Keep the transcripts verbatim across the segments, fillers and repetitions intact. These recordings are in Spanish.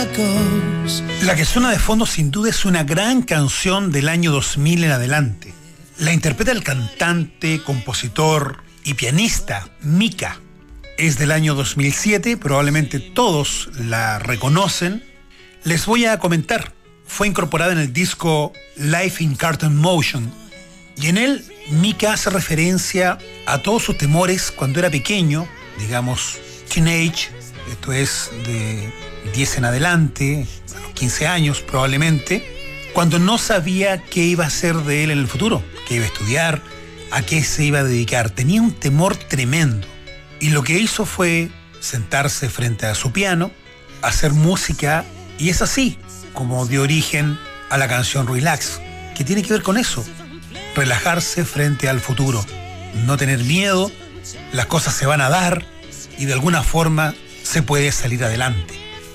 La que suena de fondo sin duda es una gran canción del año dos mil en adelante. La interpreta el cantante, compositor y pianista Mika. Es del año dos mil siete, probablemente todos la reconocen. Les voy a comentar. Fue incorporada en el disco Life in Cartoon Motion y en él Mika hace referencia a todos sus temores cuando era pequeño, digamos teenage, esto es de diez en adelante, a los quince años probablemente, cuando no sabía qué iba a hacer de él en el futuro, qué iba a estudiar, a qué se iba a dedicar. Tenía un temor tremendo y lo que hizo fue sentarse frente a su piano, hacer música, y es así como dio origen a la canción Relax, que tiene que ver con eso, relajarse frente al futuro, no tener miedo, las cosas se van a dar y de alguna forma se puede salir adelante.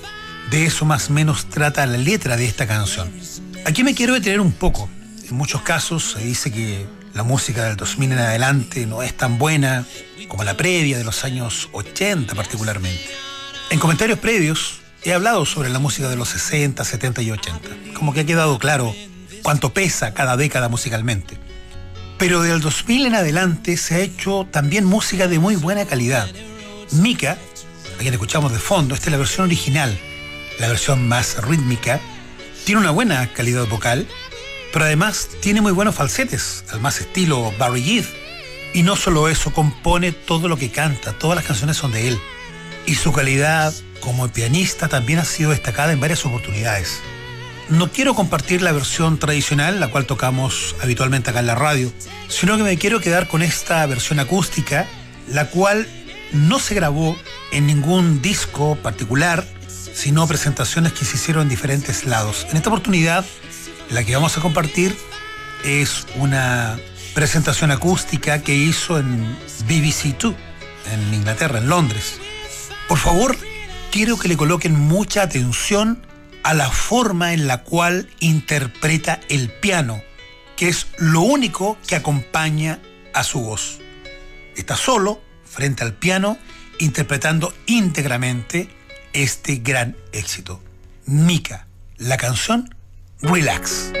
De eso más o menos trata la letra de esta canción. Aquí me quiero detener un poco. En muchos casos se dice que la música del dos mil en adelante no es tan buena como la previa de los años ochenta particularmente. En comentarios previos he hablado sobre la música de los sesenta, setenta y ochenta. Como que ha quedado claro cuánto pesa cada década musicalmente. Pero del dos mil en adelante se ha hecho también música de muy buena calidad. Mika, a quien escuchamos de fondo, esta es la versión original, la versión más rítmica, tiene una buena calidad vocal, pero además tiene muy buenos falsetes, al más estilo Barry Gibb. Y no solo eso, compone todo lo que canta, todas las canciones son de él. Y su calidad como pianista también ha sido destacada en varias oportunidades. No quiero compartir la versión tradicional, la cual tocamos habitualmente acá en la radio, sino que me quiero quedar con esta versión acústica, la cual no se grabó en ningún disco particular, sino presentaciones que se hicieron en diferentes lados. En esta oportunidad, la que vamos a compartir es una presentación acústica que hizo en B B C dos, en Inglaterra, en Londres. Por favor, quiero que le coloquen mucha atención a la forma en la cual interpreta el piano, que es lo único que acompaña a su voz. Está solo, frente al piano, interpretando íntegramente este gran éxito. Mika, la canción Relax.